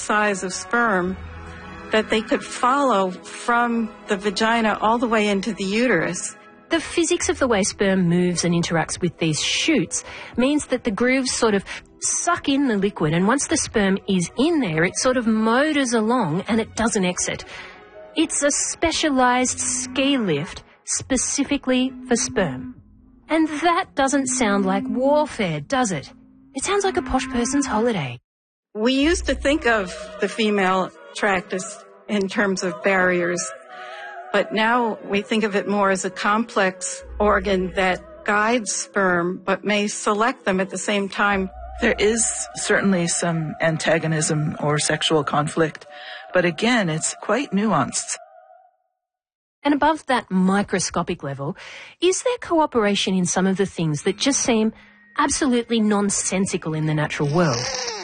size of sperm that they could follow from the vagina all the way into the uterus. The physics of the way sperm moves and interacts with these chutes means that the grooves sort of suck in the liquid, and once the sperm is in there, it sort of motors along and it doesn't exit. It's a specialised ski lift specifically for sperm. And that doesn't sound like warfare, does it? It sounds like a posh person's holiday. We used to think of the female tract as in terms of barriers, but now we think of it more as a complex organ that guides sperm but may select them at the same time. There is certainly some antagonism or sexual conflict, but again, it's quite nuanced. And above that microscopic level, is there cooperation in some of the things that just seem absolutely nonsensical in the natural world?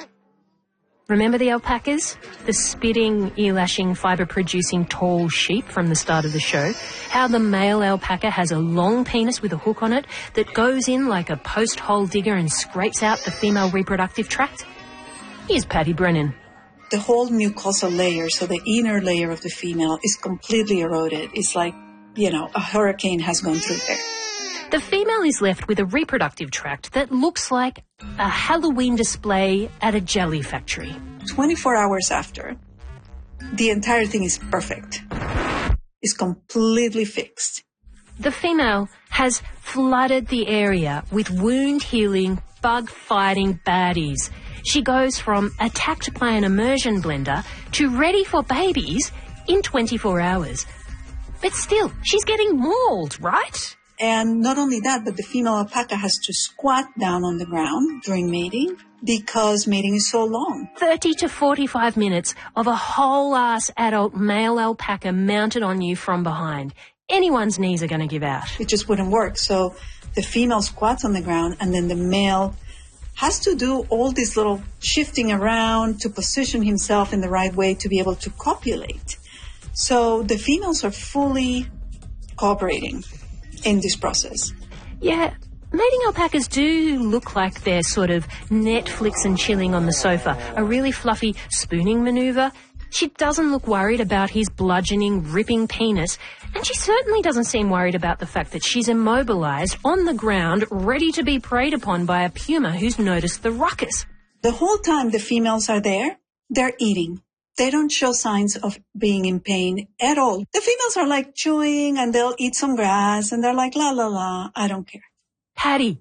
Remember the alpacas? The spitting, ear-lashing, fibre-producing tall sheep from the start of the show? How the male alpaca has a long penis with a hook on it that goes in like a post-hole digger and scrapes out the female reproductive tract? Here's Patty Brennan. The whole mucosal layer, so the inner layer of the female, is completely eroded. It's like, a hurricane has gone through there. The female is left with a reproductive tract that looks like a Halloween display at a jelly factory. 24 hours after, the entire thing is perfect. It's completely fixed. The female has flooded the area with wound-healing, bug-fighting baddies. She goes from attacked by an immersion blender to ready for babies in 24 hours. But still, she's getting mauled, right? And not only that, but the female alpaca has to squat down on the ground during mating because mating is so long. 30 to 45 minutes of a whole-ass adult male alpaca mounted on you from behind. Anyone's knees are going to give out. It just wouldn't work. So the female squats on the ground and then the male has to do all this little shifting around to position himself in the right way to be able to copulate. So the females are fully cooperating in this process. Yeah, mating alpacas do look like they're sort of Netflix and chilling on the sofa. A really fluffy spooning manoeuvre. She doesn't look worried about his bludgeoning, ripping penis, and she certainly doesn't seem worried about the fact that she's immobilised on the ground, ready to be preyed upon by a puma who's noticed the ruckus. The whole time the females are there, they're eating. They don't show signs of being in pain at all. The females are like chewing and they'll eat some grass and they're like, la, la, la, I don't care. Patty,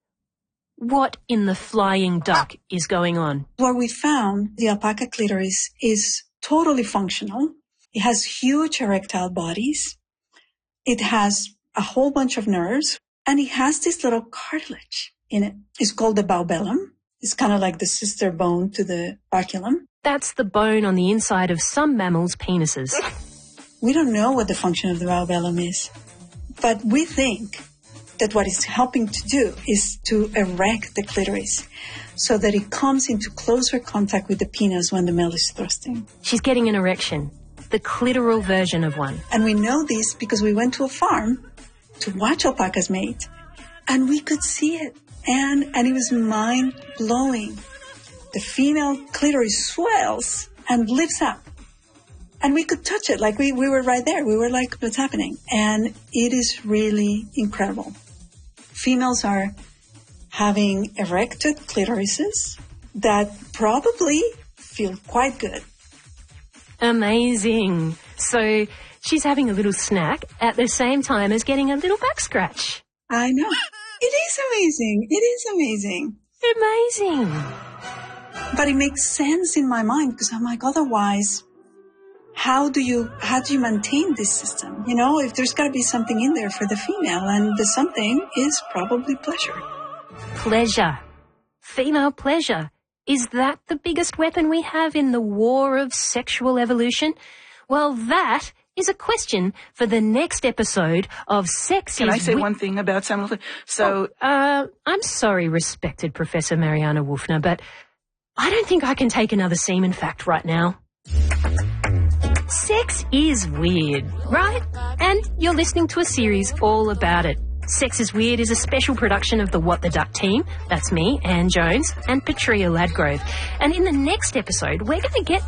what in the flying duck is going on? What we found, the alpaca clitoris is totally functional. It has huge erectile bodies. It has a whole bunch of nerves and it has this little cartilage in it. It's called the baubellum. It's kind of like the sister bone to the baculum. That's the bone on the inside of some mammals' penises. We don't know what the function of the baubellum is, but we think that what it's helping to do is to erect the clitoris so that it comes into closer contact with the penis when the male is thrusting. She's getting an erection, the clitoral version of one. And we know this because we went to a farm to watch alpacas mate, and we could see it, and it was mind-blowing. The female clitoris swells and lifts up. And we could touch it, like we were right there. We were like, what's happening? And it is really incredible. Females are having erected clitorises that probably feel quite good. Amazing. So she's having a little snack at the same time as getting a little back scratch. I know. It is amazing. It is amazing. Amazing. But it makes sense in my mind because I'm like, otherwise, how do you maintain this system? If there's got to be something in there for the female, and the something is probably pleasure. Pleasure. Female pleasure. Is that the biggest weapon we have in the war of sexual evolution? Well, that is a question for the next episode of Sex Can is... I say one thing about simultaneous? I'm sorry, respected Professor Mariana Wolfner, but I don't think I can take another semen fact right now. Sex is weird, right? And you're listening to a series all about it. Sex is Weird is a special production of the What the Duck team. That's me, Anne Jones, and Patria Ladgrove. And in the next episode, we're going to get